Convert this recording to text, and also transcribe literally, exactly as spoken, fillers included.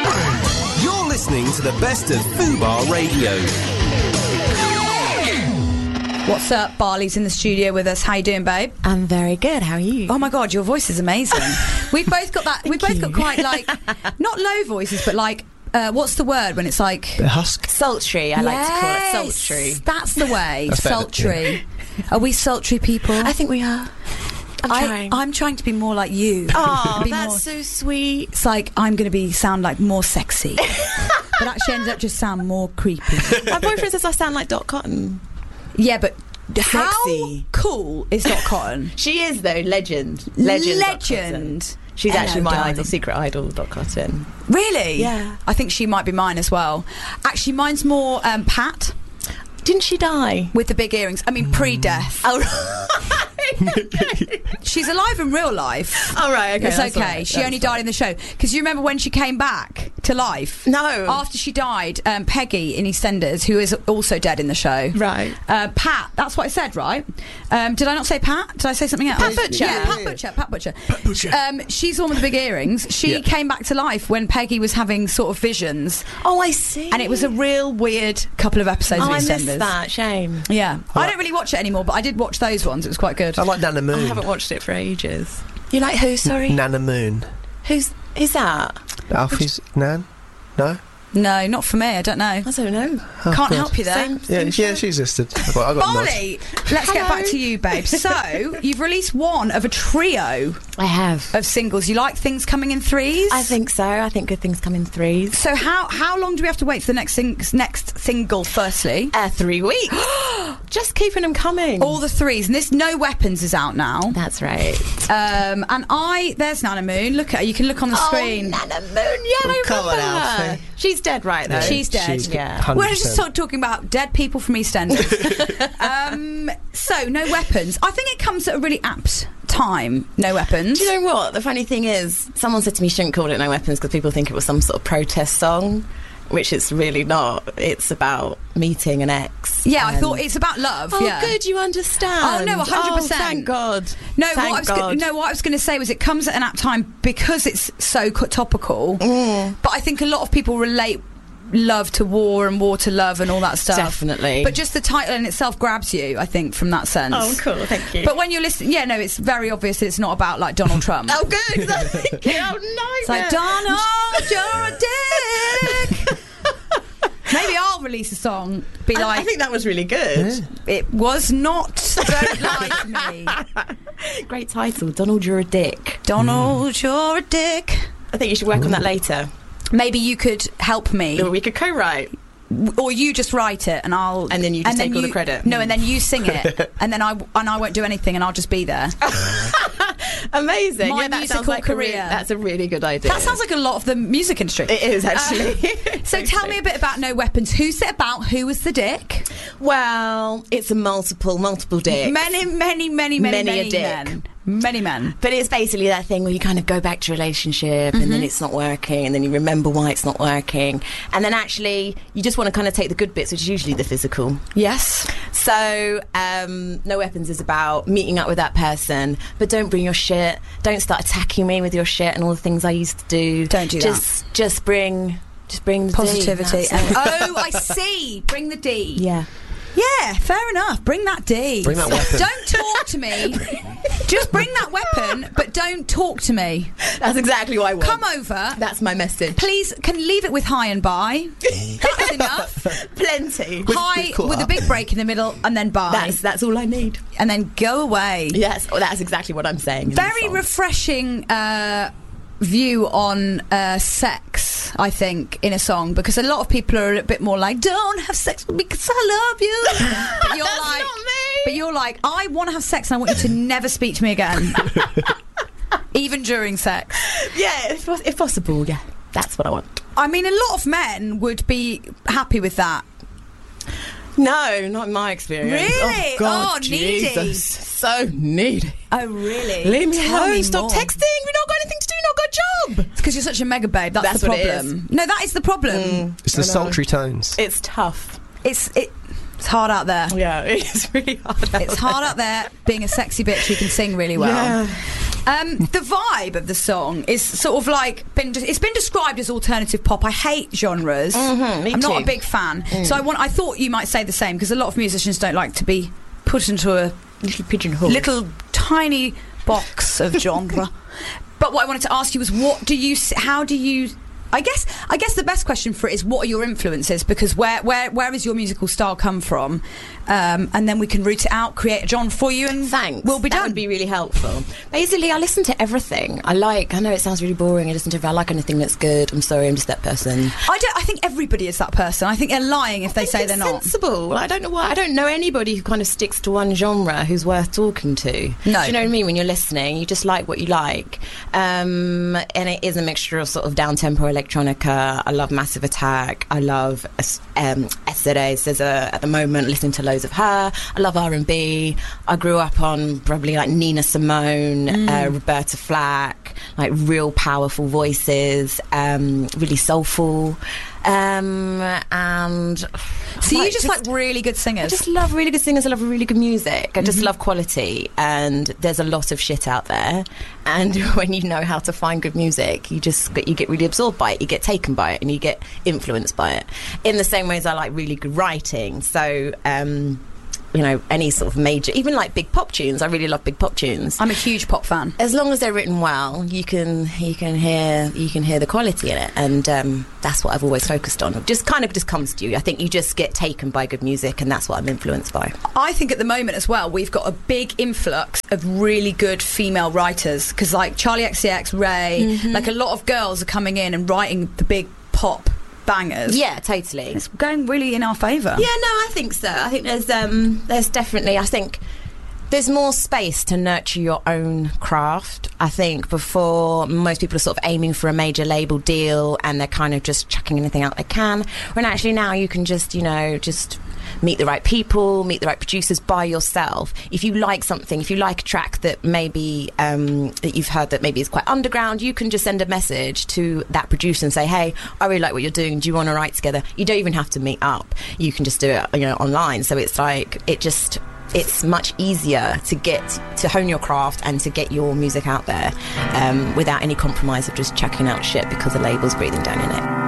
You're listening to the best of Fubar Radio. What's up? Barley's in the studio with us. How you doing, babe? I'm very good. How are you? Oh my God, your voice is amazing. We've both got that. We've both you. got quite like not low voices, but like uh, what's the word when it's like A husk. Sultry. I like to call it Yes, sultry. That's the way. That's better, Sultry. Are we sultry people? I think we are. I'm I, trying. I'm trying to be more like you. Oh, Be that's more- so sweet. It's like I'm going to be sound like more sexy, but actually ends up just sound more creepy. My boyfriend says I sound like Dot Cotton. Yeah, but how Sexy. cool is Dot Cotton? She is though legend. Legend. Dot Cotton. Legend. She's Hello, actually my darling. idol, secret idol, Dot Cotton. Really? Yeah. I think she might be mine as well. Actually, mine's more um, Pat Didn't she die? with the big earrings. I mean, pre-death. Oh, right. She's alive in real life. Oh, right, okay. It's that's okay. all right, She that's only fine. died in the show. Because you remember when she came back to life? No. After she died, um, Peggy in EastEnders, who is also dead in the show. Right. Uh, Pat, that's what I said, right? Um, did I not say Pat? Did I say something else? Pat Butcher. Yeah, Pat Butcher. Pat Butcher. Pat Butcher. Um, she's the one with the big earrings. She Yeah. came back to life when Peggy was having sort of visions. Oh, I see. And it was a real weird couple of episodes Oh, of I EastEnders. missed that. Shame. Yeah. I like- don't really watch it anymore, but I did watch those ones. It was quite good. I like Nana I Moon. haven't watched it for ages. You like who? Sorry. Nana Moon. Who's who's that? Alfie's Nan? No? No, not for me. I don't know. I don't know. Oh, Can't God. help you there. Same, Yeah, same yeah, show? she existed. I got, I got nods. Barley, let's get back to you, babe. So, you've released one of a trio I have. of singles. You like things coming in threes? I think so. I think good things come in threes. So, how how long do we have to wait for the next sing- next single, firstly? Uh, three weeks. Just keeping them coming. All the threes. And this No Weapons is out now. That's right. Um, and I, there's Nana Moon. Look at her. You can look on the screen. Oh, Nana Moon. Yeah, I come remember on, her. Alfie. She's dead right though. Yeah, She's dead. she's Yeah. one hundred We're just percent. sort of talking about dead people from EastEnders. um, so, No Weapons. I think it comes at a really apt time, No Weapons. Do you know what? The funny thing is, someone said to me, you shouldn't call it No Weapons because people think it was some sort of protest song, which it's really not. It's about meeting an ex. Yeah, I and- thought it's about love. Oh, yeah. good, you understand. Oh, no, one hundred percent. Oh, thank God. No, thank what I was God. Gonna, no, what I was going to say was it comes at an apt time because it's so co- topical. Mm. But I think a lot of people relate love to war and war to love and all that stuff. Definitely. But just the title in itself grabs you, I think, from that sense. Oh, cool, thank you. But when you're listening, yeah, no, it's very obvious that it's not about like Donald Trump. Oh, good. Thank you. Oh, no. It's like, Donald, you're a dick. Maybe I'll release a song, be I, like, I think that was really good. it was not, don't like me. Great title, Donald, you're a dick. Donald, you're a dick. I think you should work on that later. Maybe you could help me. Or we could co-write. Or you just write it and I'll And then you just take all the credit. No, and then you sing it and then I and I won't do anything and I'll just be there. Amazing. My yeah, that musical sounds like a re- career. that's a really good idea. That sounds like a lot of the music industry. It is, actually. Uh, so tell me a bit about No Weapons. Who's it about? Who was the dick? Well, it's a multiple, multiple dick. Many, many, many, many, Many a many dick. men. Many men. But it's basically that thing where you kind of go back to a relationship and then it's not working and then you remember why it's not working. And then actually you just want to kind of take the good bits, which is usually the physical. Yes. So um, No Weapons is about meeting up with that person, but don't bring your shit. Don't start attacking me with your shit and all the things I used to do. Don't do that. just, Just bring, just bring the D, Positivity. that's it. Oh, I see. Bring the D. Yeah. Yeah, fair enough. Bring that D. Bring that weapon. Don't talk to me. Just bring that weapon, but don't talk to me. That's exactly what I want. Come over. That's my message. Please, can leave it with hi and bye. That's enough. Plenty. Hi we've caught with a up. big break in the middle and then bye. That's that's all I need. and then go away. Yes, oh, that's exactly what I'm saying. in the Very song. refreshing uh, view on uh, sex, I think, in a song, because a lot of people are a bit more like, don't have sex with me because I love you. But you're That's like, not me. But you're like, I want to have sex and I want you to never speak to me again. Even during sex. Yeah, if, pos- if possible, yeah. That's what I want. I mean, a lot of men would be happy with that. No, not in my experience. Really? Oh, God, Oh, needy. Jesus. So needy. Oh, really? Leave me Tell alone. me Stop more. texting. We've not got anything to do. Not got a job. It's because you're such a mega babe. That's, That's the what it problem. No, that is the problem. It's the I know. sultry tones. It's tough. It's it, it's hard out there. Yeah, it's really hard. out It's hard out there being a sexy bitch who can sing really well. Yeah. Um, the vibe of the song is sort of like been it's been described as alternative pop. I hate genres. Mm-hmm, me I'm too. not a big fan. Mm. So I want. I thought you might say the same because a lot of musicians don't like to be put into a Little pigeonhole. little tiny box of genre. But what I wanted to ask you was, what do you? s- How do you? I guess. I guess the best question for it is, what are your influences? Because where where where is your musical style come from? Um, and then we can root it out, create a genre for you, and Thanks. we'll be that done. would be really helpful. Basically, I listen to everything. I like. I know it sounds really boring. I listen to. If I like anything that's good, I'm sorry, I'm just that person. I don't. I think everybody is that person. I think they're lying if they say they're not. Sensible. Well, I don't know why. I don't know anybody who kind of sticks to one genre who's worth talking to. No. Do you know what I mean? When you're listening, you just like what you like, um, and it is a mixture of sort of down tempo electronica. I love Massive Attack. I love um, Estere. There's a at the moment listening to loads of her. I love R and B. I grew up on probably like Nina Simone, Mm. uh, Roberta Flack, like real powerful voices, um, really soulful. Um, and So you like, just, like really good I singers. just love really good singers. I love really good music. I just Mm-hmm. love quality, and there's a lot of shit out there. And when you know how to find good music, you just get, you get really absorbed by it. You get taken by it, and you get influenced by it. In the same way as I like really good writing. So. Um, you know, any sort of major, even like big pop tunes. I really love big pop tunes. I'm a huge pop fan. As long as they're written well, you can you can hear you can hear the quality in it, and um, that's what I've always focused on. It just kind of just comes to you. I think you just get taken by good music, and that's what I'm influenced by. I think at the moment as well, we've got a big influx of really good female writers because, like Charlie X C X, Ray, Mm-hmm. like a lot of girls are coming in and writing the big pop bangers. Yeah, totally. It's going really in our favour. Yeah, no, I think so. I think there's um, there's definitely. I think there's more space to nurture your own craft. I think before most people are sort of aiming for a major label deal and they're kind of just chucking anything out they can. When actually now you can just, you know, just meet the right people, meet the right producers by yourself. If you like something, if you like a track that maybe um, that you've heard that maybe is quite underground, you can just send a message to that producer and say, hey, I really like what you're doing. Do you want to write together? You don't even have to meet up. You can just do it, you know, online. So it's like, it just... it's much easier to get to hone your craft and to get your music out there um, without any compromise of just chucking out shit because the label's breathing down your neck.